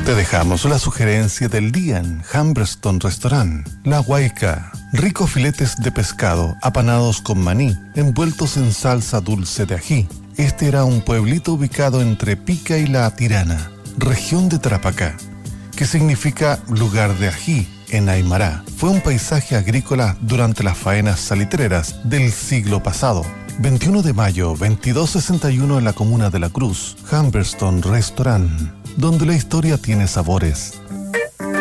Te dejamos la sugerencia del día en Humberstone Restaurant. La Huayca. Ricos filetes de pescado apanados con maní, envueltos en salsa dulce de ají. Este era un pueblito ubicado entre Pica y La Tirana, región de Tarapacá, que significa lugar de ají en Aymara. Fue un paisaje agrícola durante las faenas salitreras del siglo pasado. 21 de mayo, 2261 en la comuna de La Cruz, Humberstone Restaurant, donde la historia tiene sabores.